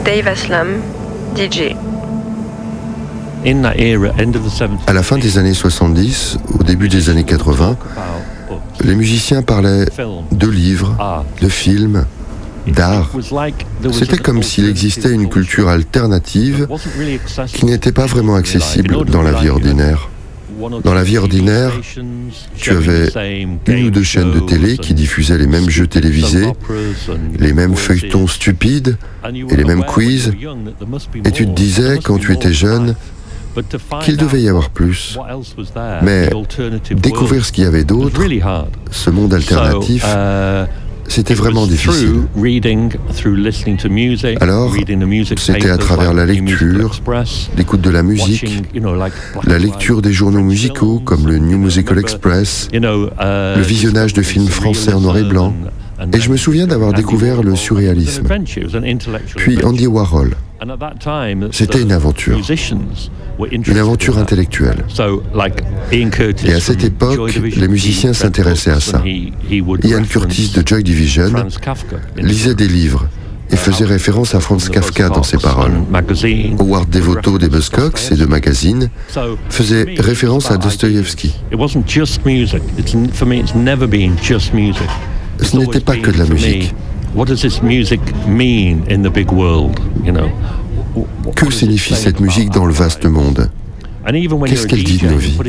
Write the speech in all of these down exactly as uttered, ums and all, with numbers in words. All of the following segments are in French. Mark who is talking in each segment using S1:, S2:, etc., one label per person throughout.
S1: Dave Aslam, D J.
S2: À la fin des années soixante-dix, au début des années quatre-vingts, les musiciens parlaient de livres, de films, d'art. C'était comme s'il existait une culture alternative qui n'était pas vraiment accessible dans la vie ordinaire. Dans la vie ordinaire, tu avais une ou deux chaînes de télé qui diffusaient les mêmes jeux télévisés, les mêmes feuilletons stupides et les mêmes quiz, et tu te disais, quand tu étais jeune, qu'il devait y avoir plus. Mais découvrir ce qu'il y avait d'autre, ce monde alternatif, c'était vraiment difficile. Alors, c'était à travers la lecture, l'écoute de la musique, la lecture des journaux musicaux comme le New Musical Express, le visionnage de films français en noir et blanc. Et je me souviens d'avoir découvert le surréalisme, puis Andy Warhol. C'était une aventure, une aventure intellectuelle. Et à cette époque, les musiciens s'intéressaient à ça. Ian Curtis de Joy Division lisait des livres et faisait référence à Franz Kafka dans ses paroles. Howard Devoto des Buzzcocks et de magazines faisait référence à Dostoïevski. Ce n'était pas que de la musique. Que signifie cette musique dans le vaste monde? Qu'est-ce qu'elle dit de nos vies?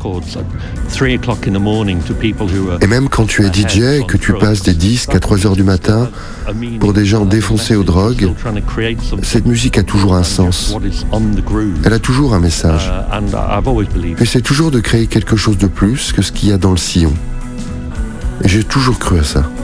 S2: Et même quand tu es D J et que tu passes des disques à trois heures du matin pour des gens défoncés aux drogues, cette musique a toujours un sens. Elle a toujours un message. Et c'est toujours de créer quelque chose de plus que ce qu'il y a dans le sillon. Et j'ai toujours cru à ça.